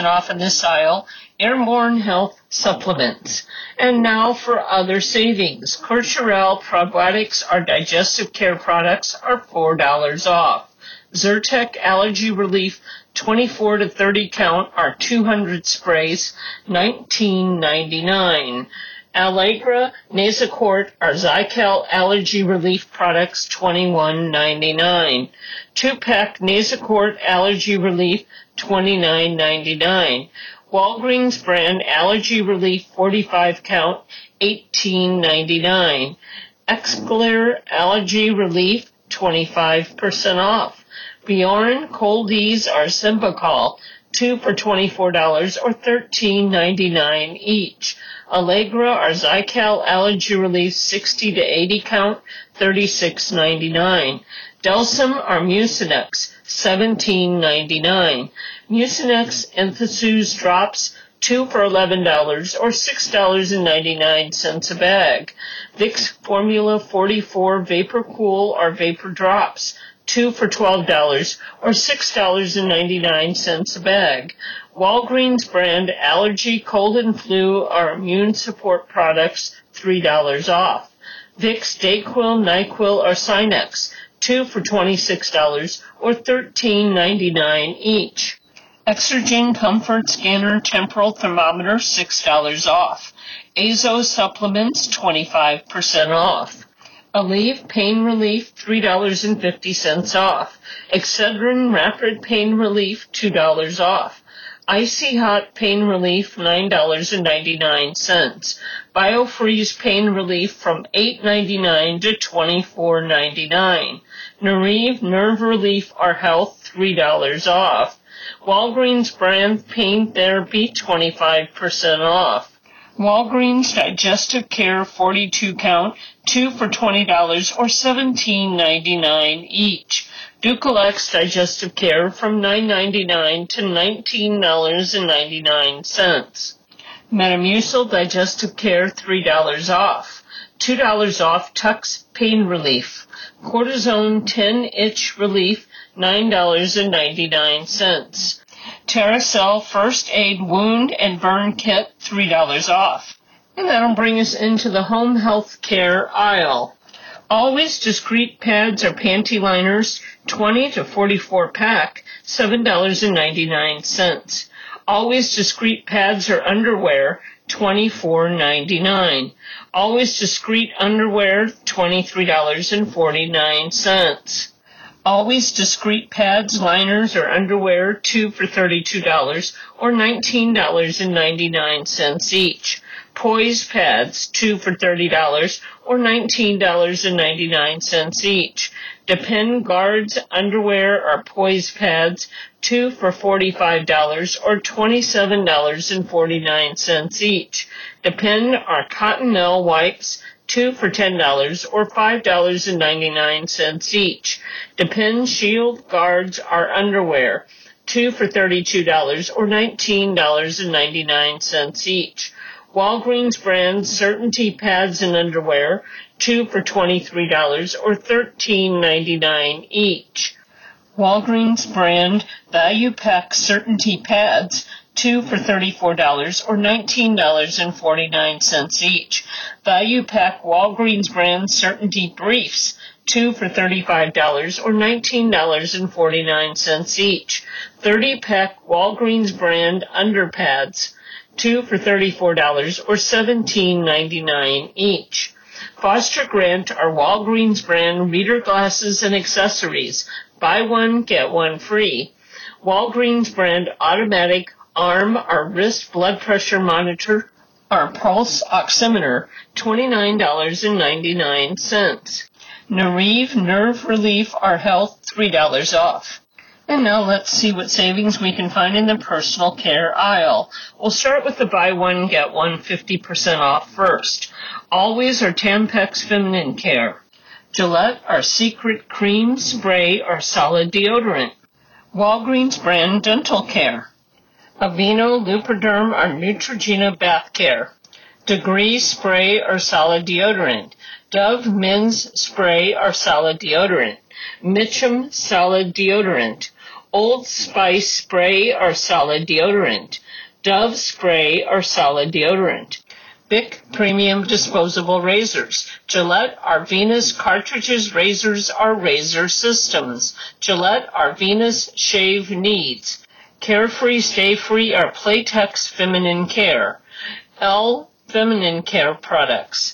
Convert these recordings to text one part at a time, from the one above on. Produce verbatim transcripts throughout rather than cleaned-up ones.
off in this aisle, Airborne Health Supplements. And now for other savings. Corturel Probiotics, our digestive care products, are four dollars off. Zyrtec Allergy Relief twenty-four to thirty count are two hundred sprays, nineteen ninety-nine. Allegra Nasacort, our Zycal Allergy Relief products, twenty-one ninety-nine. Two-pack Nasacort Allergy Relief, twenty-nine ninety-nine. Walgreens brand Allergy Relief forty-five count, eighteen ninety-nine. Xclair Allergy Relief, twenty-five percent off. Bjorn Cold Ease or Symbicol, two for twenty-four dollars or thirteen ninety-nine each. Allegra or Zycal Allergy Relief sixty to eighty count, thirty-six ninety-nine. Delsym or Mucinex, seventeen ninety-nine. Mucinex Enthususe Drops, two for eleven dollars or six dollars and ninety-nine cents a bag. Vicks Formula forty-four Vapor Cool or Vapor Drops, two for twelve dollars or six dollars and ninety-nine cents a bag. Walgreens brand Allergy Cold and Flu or Immune Support products, three dollars off. Vicks Dayquil, NyQuil or Sinex, two for twenty-six dollars or thirteen ninety-nine each. Exergen Comfort Scanner Temporal Thermometer, six dollars off. Azo Supplements, twenty-five percent off. Aleve Pain Relief, three dollars and fifty cents off. Excedrin Rapid Pain Relief, two dollars off. Icy Hot Pain Relief, nine dollars and ninety-nine cents. BioFreeze Pain Relief from eight ninety-nine to twenty-four ninety-nine. Nerve Nerve Relief or Health, three dollars off. Walgreens brand Pain Therapy, twenty-five percent off. Walgreens Digestive Care forty-two count, two for twenty dollars or seventeen ninety-nine each. Ducalex Digestive Care from nine ninety-nine to nineteen ninety-nine. Metamucil Digestive Care, three dollars off. two dollars off Tux Pain Relief. Cortisone ten Itch Relief, nine ninety-nine. Terracell First Aid Wound and Burn Kit, three dollars off. And that'll bring us into the home health care aisle. Always Discreet Pads or Panty Liners, twenty to forty-four pack, seven dollars and ninety-nine cents. Always Discreet Pads or Underwear, twenty-four ninety-nine. Always Discreet Underwear, twenty-three dollars and forty-nine cents. Always Discreet Pads, Liners, or Underwear, two for thirty-two dollars or nineteen ninety-nine each. Poise Pads, two for thirty dollars or nineteen ninety-nine each. Depend Guards Underwear or Poise Pads, two for forty-five dollars or twenty-seven forty-nine each. Depend or Cottonelle Wipes, two for ten dollars or five ninety-nine each. Depend Shield Guards or Underwear, two for thirty-two dollars or nineteen ninety-nine each. Walgreens brand Certainty Pads and Underwear, two for twenty-three dollars or thirteen ninety-nine each. Walgreens brand Value Pack Certainty Pads, two for thirty-four dollars or nineteen forty-nine each. Value Pack Walgreens brand Certainty Briefs, two for thirty-five dollars or nineteen forty-nine each. thirty pack Walgreens brand Underpads, two for thirty-four dollars or seventeen ninety-nine each. Foster Grant or Walgreens brand Reader Glasses and Accessories, buy one, get one free. Walgreens brand Automatic Arm or Wrist Blood Pressure Monitor or Pulse Oximeter, twenty-nine ninety-nine. Nerve Nerve Relief or Health, three dollars off. And now let's see what savings we can find in the personal care aisle. We'll start with the buy one, get one fifty percent off first. Always or Tampax Feminine Care. Gillette or Secret Cream, Spray, or Solid Deodorant. Walgreens brand Dental Care. Aveeno Lubriderm or Neutrogena Bath Care. Degree Spray or Solid Deodorant. Dove Men's Spray or Solid Deodorant. Mitchum Solid Deodorant. Old Spice spray or solid deodorant. Dove spray or solid deodorant. Bic premium disposable razors. Gillette Arvenus cartridges, razors, or razor systems. Gillette Arvenus shave needs. Carefree, Stay Free, or Playtex feminine care. L feminine care products.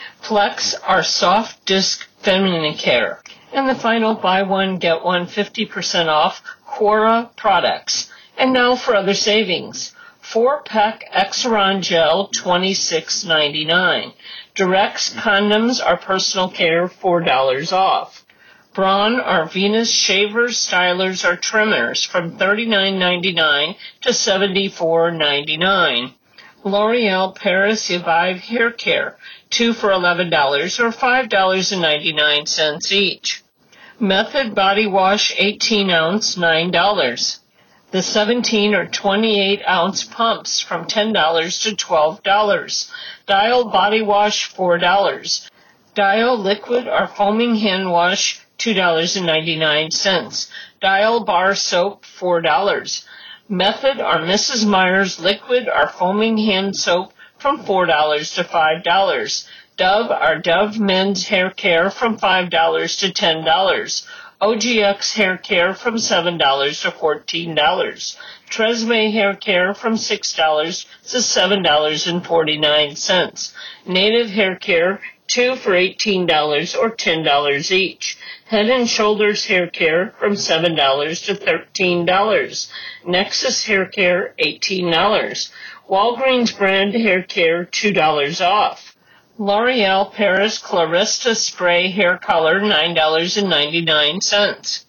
Flex are soft disc feminine care. And the final buy one, get one fifty percent off Quora products. And now for other savings. four pack Exeron Gel, twenty-six ninety-nine. Durex condoms are personal care, four dollars off. Braun or Venus shavers, stylers, or trimmers from thirty-nine ninety-nine to seventy-four ninety-nine. L'Oreal Paris Evive Hair Care, two for eleven dollars or five dollars and ninety-nine cents each. Method Body Wash eighteen ounce, nine dollars. The seventeen or twenty-eight ounce pumps from ten dollars to twelve dollars. Dial Body Wash, four dollars. Dial Liquid or Foaming Hand Wash, two dollars and ninety-nine cents. Dial Bar Soap, four dollars. Method or Missus Meyer's Liquid or Foaming Hand Soap from four dollars to five dollars. Dove or Dove Men's Hair Care from five dollars to ten dollars. O G X Hair Care from seven dollars to fourteen dollars. Tresemme Hair Care from six dollars to seven dollars and forty-nine cents. Native Hair Care, two for eighteen dollars or ten dollars each. Head and Shoulders Hair Care from seven dollars to thirteen dollars. Nexus Hair Care, eighteen dollars. Walgreens Brand Hair Care, two dollars off. L'Oreal Paris Clarista Spray Hair Color, nine dollars and ninety-nine cents.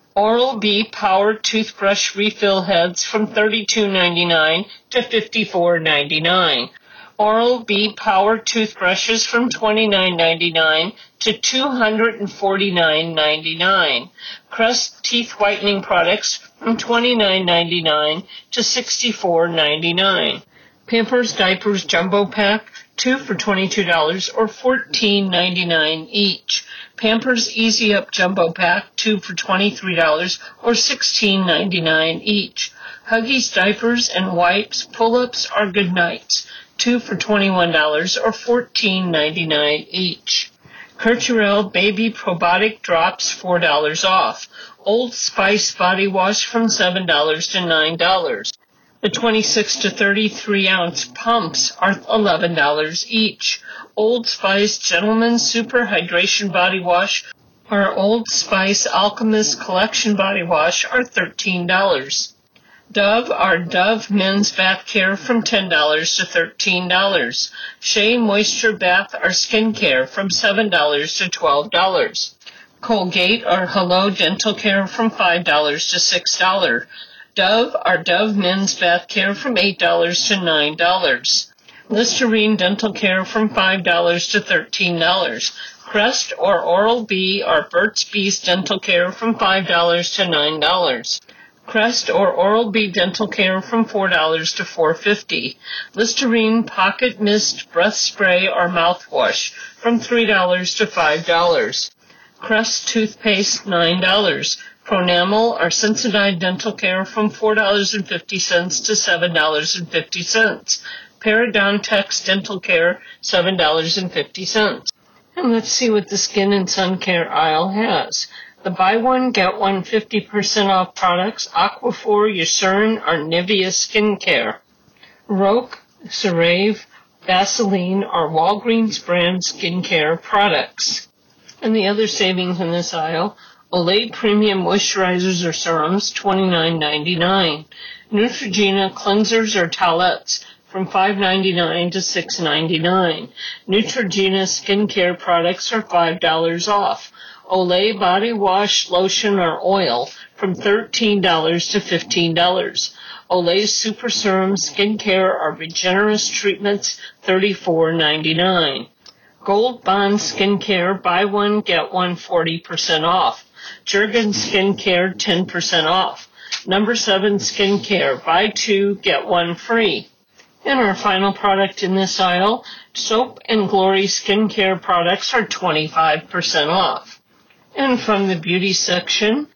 Oral-B Power Toothbrush Refill Heads from thirty-two ninety-nine to fifty-four ninety-nine. Oral-B Power Toothbrushes from twenty-nine ninety-nine to two hundred forty-nine ninety-nine. Crest Teeth Whitening Products from twenty-nine ninety-nine to sixty-four ninety-nine. Pampers Diapers Jumbo Pack, two for twenty-two dollars or fourteen ninety-nine each. Pampers Easy Up Jumbo Pack, two for twenty-three dollars or sixteen ninety-nine each. Huggies Diapers and Wipes Pull-Ups or Goodnights, two for twenty-one dollars or fourteen ninety-nine each. Kercherel Baby Probiotic Drops, four dollars off. Old Spice Body Wash from seven dollars to nine dollars. The twenty-six to thirty-three ounce pumps are eleven dollars each. Old Spice Gentleman's Super Hydration Body Wash or Old Spice Alchemist Collection Body Wash are thirteen dollars. Dove or Dove Men's Bath Care from ten dollars to thirteen dollars. Shea Moisture Bath or Skin Care from seven dollars to twelve dollars. Colgate or Hello Dental Care from five dollars to six dollars. Dove or Dove Men's Bath Care from eight dollars to nine dollars. Listerine Dental Care from five dollars to thirteen dollars. Crest or Oral-B or Burt's Bees Dental Care from five dollars to nine dollars. Crest or Oral-B Dental Care from four dollars to four dollars and fifty cents. Listerine Pocket Mist Breath Spray or Mouthwash from three dollars to five dollars. Crest Toothpaste, nine dollars. Pronamel or Sensodyne Dental Care from four dollars and fifty cents to seven dollars and fifty cents. Parodontax Dental Care, seven dollars and fifty cents. And let's see what the Skin and Sun Care aisle has. The buy one, get one fifty percent off products, Aquaphor, Eucerin, or Nivea Skin Care. Roque, CeraVe, Vaseline, or Walgreens brand skincare products. And the other savings in this aisle, Olay Premium Moisturizers or Serums, twenty-nine ninety-nine. Neutrogena Cleansers or Towelettes from five ninety-nine to six ninety-nine. Neutrogena Skincare Products are five dollars off. Olay Body Wash, Lotion, or Oil from thirteen dollars to fifteen dollars. Olay Super Serum Skincare or Regenerous Treatments, thirty-four ninety-nine. Gold Bond Skincare, buy one, get one forty percent off. Jergens Skincare, ten percent off. Number seven Skincare, buy two, get one free. And our final product in this aisle, Soap and Glory Skincare products are twenty-five percent off. And from the beauty section,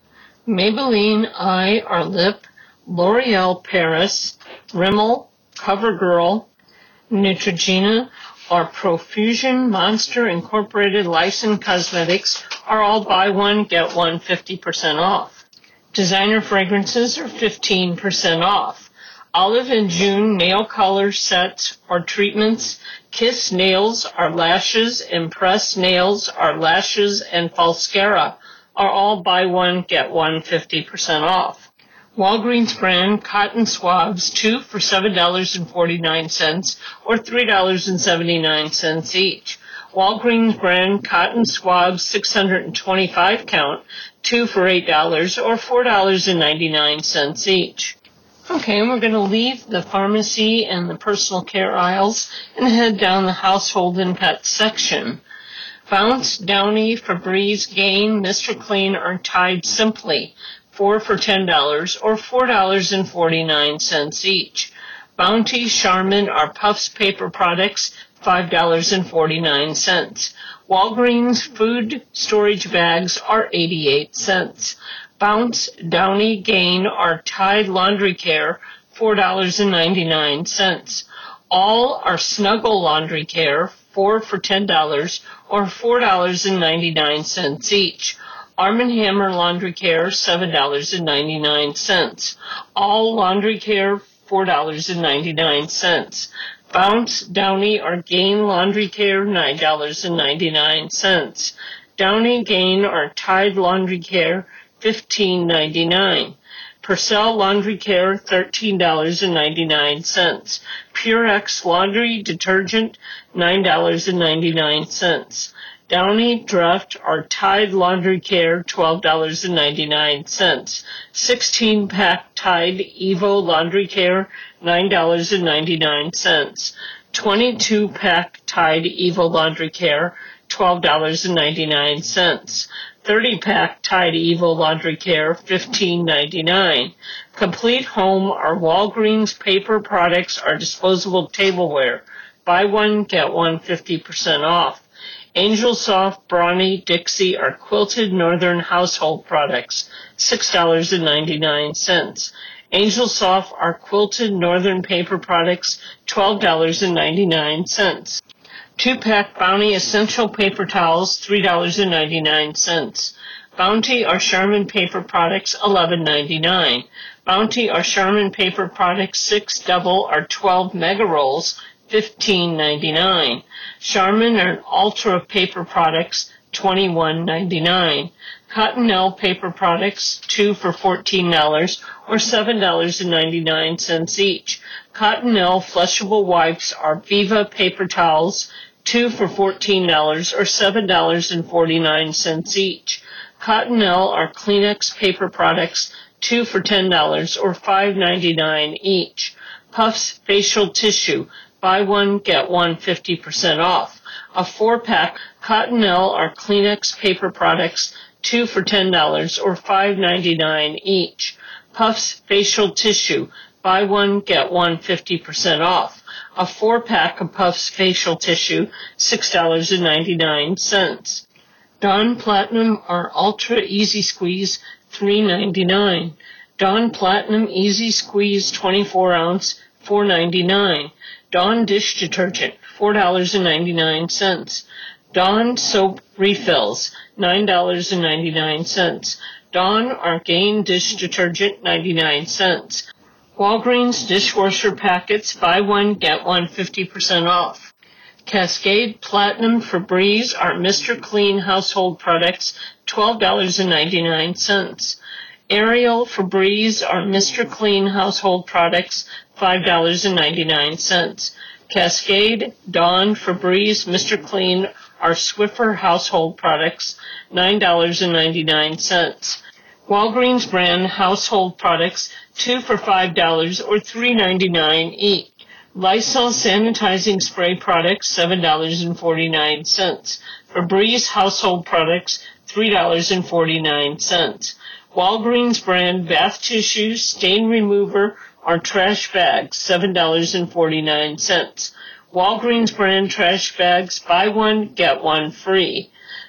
Maybelline Eye or Lip, L'Oreal Paris, Rimmel, CoverGirl, Neutrogena, or Profusion Monster Incorporated licensed cosmetics are all buy one, get one fifty percent off. Designer fragrances are fifteen percent off. Olive and June nail color sets or treatments, Kiss nails or lashes, Impress nails or lashes, and Falscara are all buy one, get one fifty percent off. Walgreens brand cotton swabs, two for seven dollars and forty-nine cents or three dollars and seventy-nine cents each. Walgreens brand cotton swabs, six hundred twenty-five count, two for eight dollars or four dollars and ninety-nine cents each. Okay, and we're going to leave the pharmacy and the personal care aisles and head down the household and pet section. Bounce, Downy, Febreze, Gain, Mister Clean, or Tide Simply, four for ten dollars or four dollars and forty-nine cents each. Bounty, Charmin, or Puffs paper products, five dollars and forty-nine cents. Walgreens food storage bags are eighty-eight cents. Bounce, Downy, Gain, or Tide Laundry Care, four dollars and ninety-nine cents. All are Snuggle Laundry Care, four for ten dollars or four dollars and ninety-nine cents each. Arm and Hammer Laundry Care, seven dollars and ninety-nine cents. All Laundry Care, four dollars and ninety-nine cents. Bounce, Downy, or Gain Laundry Care, nine dollars and ninety-nine cents. Downy, Gain, or Tide Laundry Care, fifteen dollars and ninety-nine cents. Purcell Laundry Care, thirteen dollars and ninety-nine cents. Purex Laundry Detergent, nine dollars and ninety-nine cents. Downy, Draft, or Tide Laundry Care, twelve dollars and ninety-nine cents. sixteen-pack Tide Evo Laundry Care, nine dollars and ninety-nine cents. twenty-two-pack Tide Evo Laundry Care, twelve dollars and ninety-nine cents. thirty-pack Tide Evo Laundry Care, fifteen dollars and ninety-nine cents. Complete Home or Walgreens paper products or disposable tableware. Buy one, get one fifty percent off. Angel Soft, Brawny, Dixie, or Quilted Northern household products, six dollars and ninety-nine cents. Angel Soft or Quilted Northern paper products, twelve dollars and ninety-nine cents. Two-pack Bounty Essential Paper Towels, three dollars and ninety-nine cents. Bounty or Charmin Paper Products, eleven dollars and ninety-nine cents. Bounty or Charmin Paper Products, six double or twelve mega rolls, fifteen dollars and ninety-nine cents. Charmin or Ultra Paper Products, twenty-one dollars and ninety-nine cents. Cottonelle Paper Products, two for fourteen dollars or seven dollars and ninety-nine cents each. Cottonelle Flushable Wipes or Viva Paper Towels, two for fourteen dollars or seven dollars and forty-nine cents each. Cottonelle or Kleenex Paper Products, two for ten dollars or five dollars and ninety-nine cents each. Puffs Facial Tissue, buy one, get one fifty percent off. A four-pack Cottonelle or Kleenex Paper Products, two for ten dollars or five dollars and ninety-nine cents each. Puffs Facial Tissue, buy one, get one fifty percent off. A four-pack of Puffs Facial Tissue, six dollars and ninety-nine cents. Dawn Platinum or Ultra Easy Squeeze, three dollars and ninety-nine cents. Dawn Platinum Easy Squeeze twenty-four ounce, four dollars and ninety-nine cents. Dawn Dish Detergent, four dollars and ninety-nine cents. Dawn Soap Refills, nine dollars and ninety-nine cents. Dawn or Gain Dish Detergent, ninety-nine cents. Walgreens Dishwasher Packets, buy one, get one fifty percent off. Cascade Platinum Febreze or Mister Clean Household Products, twelve dollars and ninety-nine cents. Ariel Febreze or Mister Clean Household Products, five dollars and ninety-nine cents. Cascade, Dawn, Febreze, Mister Clean, or Swiffer Household Products, nine dollars and ninety-nine cents. Walgreens brand household products, two for five dollars or three dollars and ninety-nine cents each. Lysol sanitizing spray products, seven dollars and forty-nine cents. Febreze household products, three dollars and forty-nine cents. Walgreens brand bath tissue, stain remover, or trash bags, seven dollars and forty-nine cents. Walgreens brand trash bags, buy one, get one free.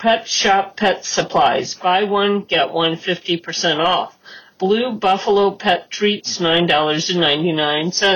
Pet Shop Pet Supplies. Buy one, get one fifty percent off. Blue Buffalo Pet Treats, nine dollars and ninety-nine cents.